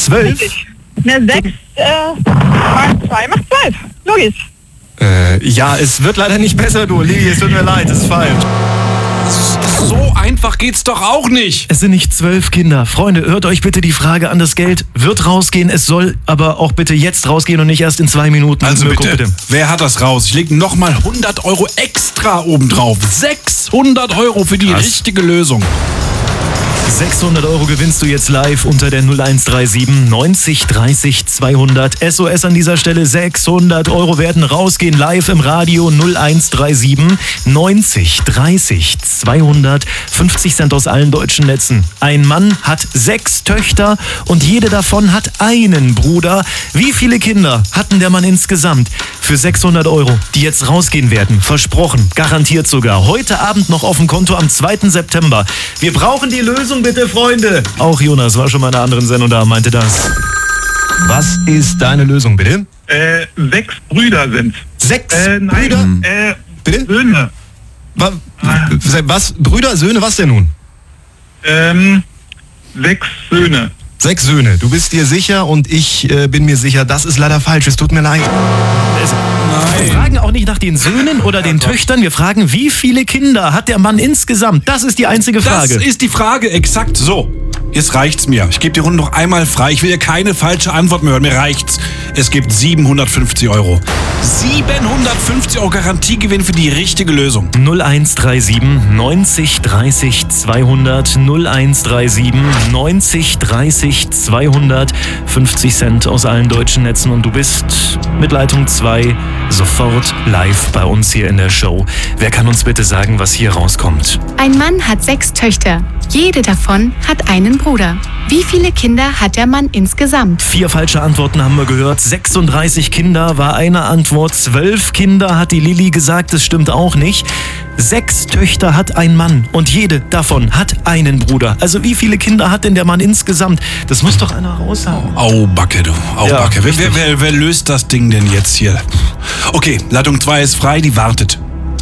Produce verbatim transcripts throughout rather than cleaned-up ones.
zwölf? Eine sechs äh, mal zwei macht zwölf. Logisch. Äh, ja, es wird leider nicht besser, du, Lili, es tut mir leid, es ist falsch. So einfach geht's doch auch nicht. Es sind nicht zwölf Kinder. Freunde, hört euch bitte die Frage an. Das Geld wird rausgehen. Es soll aber auch bitte jetzt rausgehen und nicht erst in zwei Minuten. Also bitte, bitte. Wer hat das raus? Ich lege nochmal hundert Euro extra obendrauf. sechshundert Euro für die Krass. richtige Lösung. sechshundert Euro gewinnst du jetzt live unter der null eins drei sieben neunzig dreißig zweihundert. S O S an dieser Stelle, sechshundert Euro werden rausgehen live im Radio null eins drei sieben neunzig dreißig zweihundert. fünfzig Cent aus allen deutschen Netzen. Ein Mann hat sechs Töchter und jede davon hat einen Bruder. Wie viele Kinder hatten der Mann insgesamt? Für sechshundert Euro, die jetzt rausgehen werden. Versprochen, garantiert sogar. Heute Abend noch auf dem Konto am zweiten September. Wir brauchen die Lösung, bitte, Freunde. Auch Jonas war schon mal in einer anderen Sendung da, meinte das. Was ist deine Lösung, bitte? Äh, sechs Brüder sind. Sechs Äh, nein, Brüder? äh, Bitte? Söhne. Was, was? Brüder, Söhne, was denn nun? Ähm, sechs Söhne. Sechs Söhne. Du bist dir sicher und ich äh, bin mir sicher, das ist leider falsch. Es tut mir leid. Wir fragen auch nicht nach den Söhnen oder den Töchtern. Wir fragen, wie viele Kinder hat der Mann insgesamt? Das ist die einzige Frage. Das ist die Frage, exakt so. Jetzt reicht's mir. Ich gebe die Runde noch einmal frei. Ich will ja keine falsche Antwort mehr hören. Mir reicht's. Es gibt siebenhundertfünfzig Euro. siebenhundertfünfzig Euro Garantiegewinn für die richtige Lösung. null eins drei sieben neunzig dreißig zweihundert. null eins drei sieben neunzig dreißig zweihundert. fünfzig Cent aus allen deutschen Netzen und du bist mit Leitung zwei sofort live bei uns hier in der Show. Wer kann uns bitte sagen, was hier rauskommt? Ein Mann hat sechs Töchter. Jede davon hat einen Bruder. Wie viele Kinder hat der Mann insgesamt? Vier falsche Antworten haben wir gehört. sechsunddreißig Kinder war eine Antwort. Zwölf Kinder hat die Lilly gesagt. Das stimmt auch nicht. Sechs Töchter hat ein Mann und jede davon hat einen Bruder. Also wie viele Kinder hat denn der Mann insgesamt? Das muss doch einer raushaben. Au, Backe, du. Au, Ja, Backe. Wer, richtig. wer, wer, wer löst das Ding denn jetzt hier? Okay, Leitung zwei ist frei, die wartet.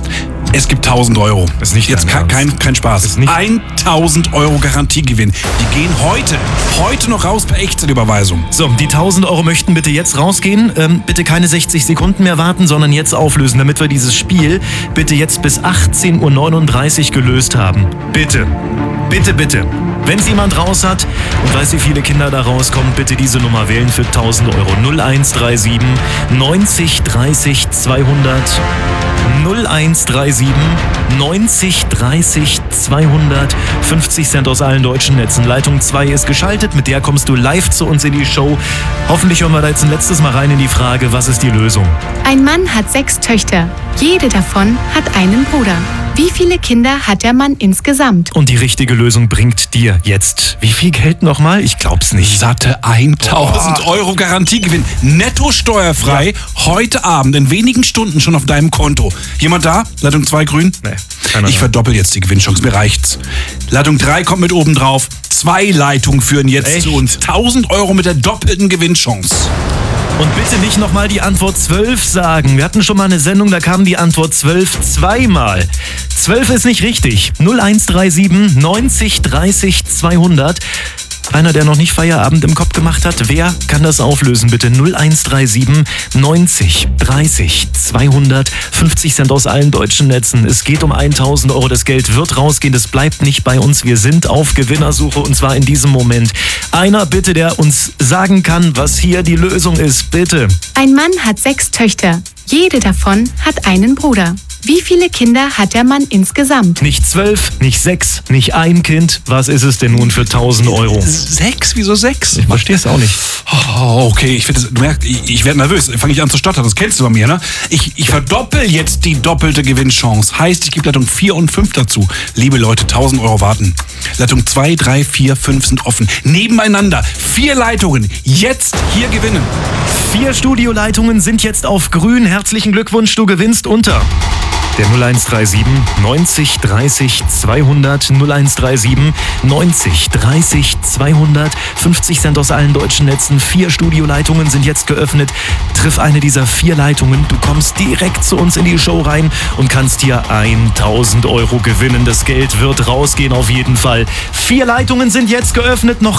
Es gibt tausend Euro. Das ist nicht Jetzt dein kein, Ernst. kein, kein Spaß. Das ist nicht- tausend Euro Garantiegewinn. Die gehen heute, heute noch raus per Echtzeitüberweisung. So, die tausend Euro möchten bitte jetzt rausgehen. Ähm, bitte keine sechzig Sekunden mehr warten, sondern jetzt auflösen, damit wir dieses Spiel bitte jetzt bis achtzehn Uhr neununddreißig gelöst haben. Bitte, bitte, bitte. Wenn es jemand raus hat und weiß, wie viele Kinder da rauskommen, bitte diese Nummer wählen für tausend Euro. null eins drei sieben neunzig dreißig zweihundert. null eins drei sieben neunzig dreißig zweihundert. fünfzig Cent aus allen deutschen Netzen. Leitung zwei ist geschaltet, mit der kommst du live zu uns in die Show. Hoffentlich hören wir da jetzt ein letztes Mal rein in die Frage, was ist die Lösung? Ein Mann hat sechs Töchter. Jede davon hat einen Bruder. Wie viele Kinder hat der Mann insgesamt? Und die richtige Lösung bringt dir jetzt wie viel Geld nochmal? Ich glaub's nicht. Satte tausend Euro Garantiegewinn. Netto steuerfrei. Heute Abend in wenigen Stunden schon auf deinem Konto. Jemand da? Leitung zwei grün? Nee, keiner Ich da. verdoppel jetzt die Gewinnchance. Mir reicht's. Leitung drei kommt mit oben drauf. Zwei Leitungen führen jetzt Echt? zu uns. tausend Euro mit der doppelten Gewinnchance. Und bitte nicht nochmal die Antwort zwölf sagen. Wir hatten schon mal eine Sendung, da kam die Antwort zwölf zweimal. zwölf ist nicht richtig. null eins drei sieben neunzig dreißig zweihundert. Einer, der noch nicht Feierabend im Kopf gemacht hat, wer kann das auflösen, bitte? null eins drei sieben neunzig dreißig zweihundert. fünfzig Cent aus allen deutschen Netzen. Es geht um tausend Euro. Das Geld wird rausgehen. Das bleibt nicht bei uns. Wir sind auf Gewinnersuche und zwar in diesem Moment. Einer bitte, der uns sagen kann, was hier die Lösung ist. Bitte. Ein Mann hat sechs Töchter. Jede davon hat einen Bruder. Wie viele Kinder hat der Mann insgesamt? Nicht zwölf, nicht sechs, nicht ein Kind. Was ist es denn nun für tausend Euro? Sechs? Wieso sechs? Ich verstehe es auch nicht. Oh, okay, ich finde, du merkst, ich, ich werde nervös. Fange ich an zu stottern, das kennst du bei mir, ne? Ich, ich verdoppel jetzt die doppelte Gewinnchance. Heißt, ich gebe Leitung vier und fünf dazu. Liebe Leute, tausend Euro warten. Leitung zwei, drei, vier, fünf sind offen. Nebeneinander. Vier Leitungen. Jetzt hier gewinnen. Vier Studioleitungen sind jetzt auf grün. Herzlichen Glückwunsch, du gewinnst unter der null eins drei sieben neunzig dreißig zweihundert. null eins drei sieben neunzig dreißig zweihundert. fünfzig Cent aus allen deutschen Netzen. Vier Studioleitungen sind jetzt geöffnet. Triff eine dieser vier Leitungen. Du kommst direkt zu uns in die Show rein und kannst hier tausend Euro gewinnen. Das Geld wird rausgehen auf jeden Fall. Vier Leitungen sind jetzt geöffnet. Noch